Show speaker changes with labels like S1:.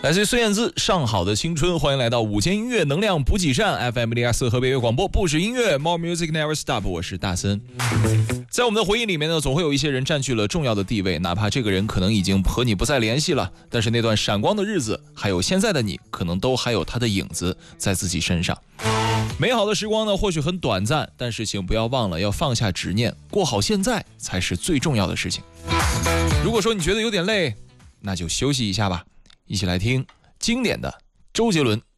S1: 来自于孙燕姿《上好的青春》，欢迎来到午间音乐能量补给站 FM104河北粤广播，不止音乐 More Music Never Stop， 我是大森。在我们的回忆里面呢，总会有一些人占据了重要的地位，哪怕这个人可能已经和你不再联系了，但是那段闪光的日子还有现在的你，可能都还有他的影子在自己身上。美好的时光呢或许很短暂，但是请不要忘了要放下执念，过好现在才是最重要的事情。如果说你觉得有点累，那就休息一下吧，一起来听经典的周杰伦